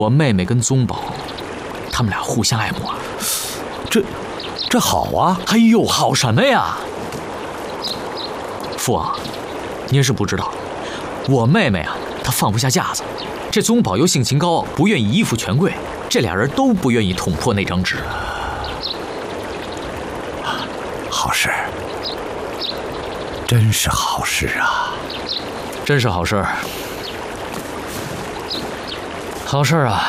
我妹妹跟宗保，他们俩互相爱慕啊。 这好啊！ 哎呦，好什么呀？父王，您是不知道，我妹妹啊，她放不下架子，这宗保又性情高傲，不愿意依附权贵，这俩人都不愿意捅破那张纸。 好事，真是好事啊！ 真是好事，好事啊！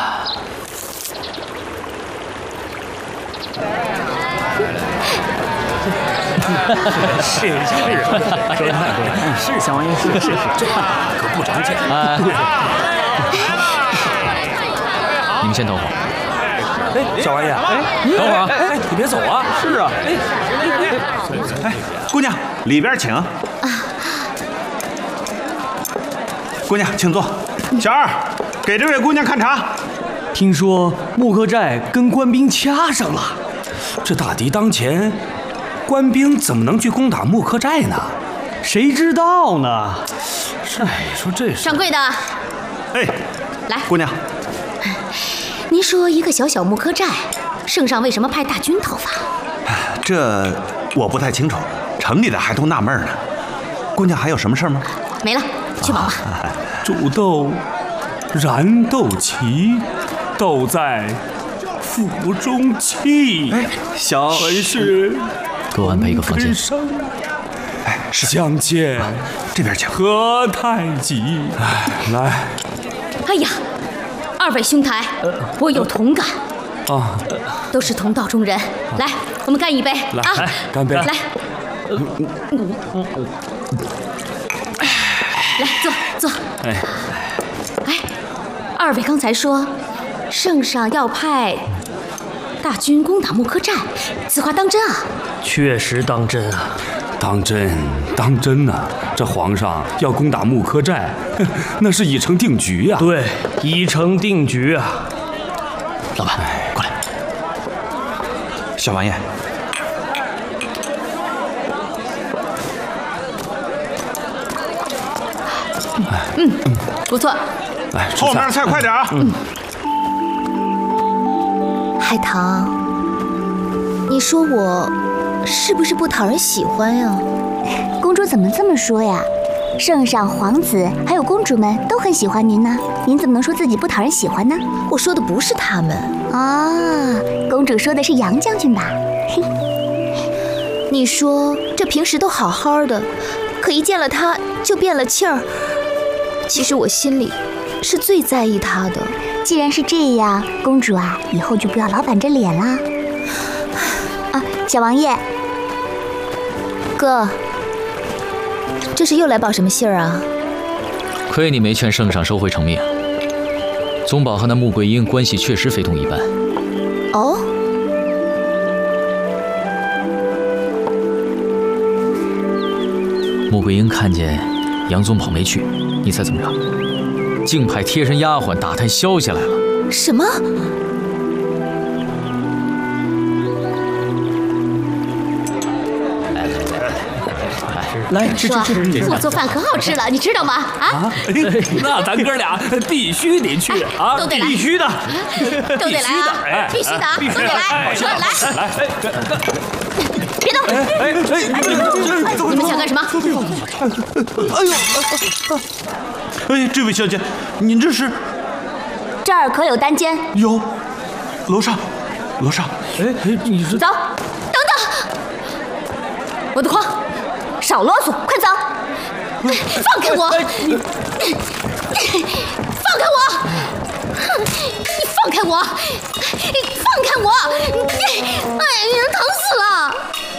是，说的太对了，是小王爷，是，这可不常见。 你们先等会儿。 哎，小王爷， 等会儿啊！ 哎，你别走啊！ 是啊， 哎，姑娘，里边请。姑娘，请坐。小二，给这位姑娘看茶。 听说木刻寨跟官兵掐上了， 这大敌当前，官兵怎么能去攻打木刻寨呢？ 谁知道呢？ 是，说这是掌柜的， 哎， 来， 姑娘， 您说一个小木刻寨，圣上为什么派大军讨伐？ 这我不太清楚，城里的还都纳闷呢。姑娘还有什么事吗？ 没了，去忙吧。 煮豆燃豆萁，豆在釜中泣。 哎，小本是给我安排一个房间。 哎，是相见这边请。 何太急？来哎呀，二位兄台，我有同感， 啊， 都是同道中人。来，我们干一杯啊！ 干杯！ 来，来，坐。哎，二位刚才说，圣上要派大军攻打木刻寨，此话当真啊？ 确实当真啊！ 当真呐！这皇上要攻打木刻寨，那是已成定局呀。 对，已成定局啊！ 老板，过来。 小王爷， 不错。 来，吃后面菜。 菜快点啊！ 海棠，你说我是不是不讨人喜欢呀？ 公主怎么这么说呀？圣上、皇子还有公主们都很喜欢您呢，您怎么能说自己不讨人喜欢呢？ 我说的不是他们。 啊，公主说的是杨将军吧？ 你说这平时都好好的，可一见了他就变了气儿。其实我心里是最在意他的。 既然是这样，公主啊，以后就不要老板着脸啦。啊，小王爷， 哥，这是又来报什么信儿啊？ 亏你没劝圣上收回成命。宗保和那穆桂英关系确实非同一般。 哦， 穆桂英看见杨宗保没去，你猜怎么着？竟派贴身丫鬟打探消息来了。 什么？ 来吃， 说我做饭可好吃了，你知道吗？啊， 那咱哥俩必须得去啊！ 都得来， 必须的， 都得来啊！必须的啊，都得来，来，别动！你们想干什么？ 哎，这位小姐，您这是？ 这儿可有单间？ 有，楼上。 哎，你是走，等等！我的筐，少啰嗦，快走！放开我！放开我！你放开我！放开我！哎，疼死了！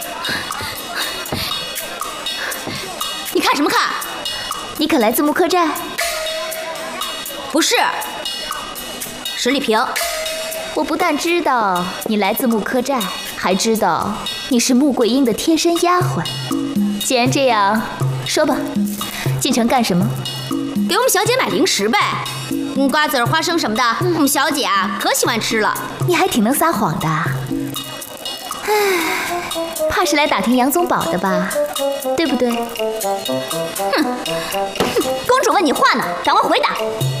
你看什么看？ 你可来自木刻寨？ 不是，史丽萍。 我不但知道你来自木刻寨，还知道你是穆桂英的贴身丫鬟。既然这样，说吧，进城干什么？ 给我们小姐买零食呗，瓜子儿、花生什么的，我们小姐啊可喜欢吃了。 你还挺能撒谎的。唉，怕是来打听杨宗保的吧？对不对？ 公主问你话呢，赶快回答。